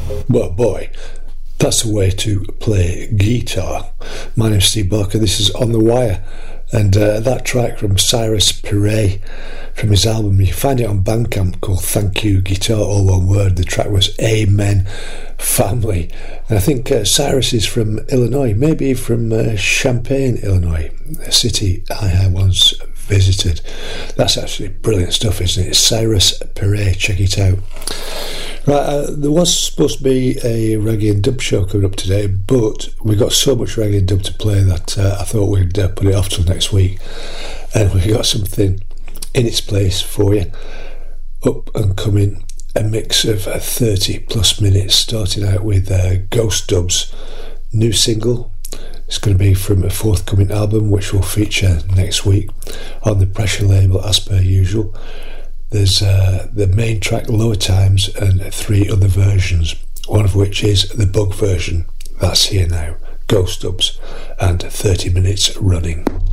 Well, boy, that's the way to play guitar. My name's Steve Barker, this is On The Wire, and that track from Cyrus Pirret from his album, you can find it on Bandcamp, called Thank You Guitar, all one word. The track was Amen Family, and I think Cyrus is from Illinois, maybe from Champaign, Illinois, a city I once visited. That's actually brilliant stuff, isn't it? Cyrus Pirret, check it out. Right, there was supposed to be a reggae and dub show coming up today, but we got so much reggae and dub to play that I thought we'd put it off till next week, and we got something in its place for you, up and coming, a mix of 30 plus minutes, starting out with Ghost Dub's new single. It's going to be from a forthcoming album which will feature next week on the Pressure label as per usual. There's the main track Lower Times and 3 other versions, one of which is the Bug version. That's here now, Ghost Dubs, and 30 minutes running.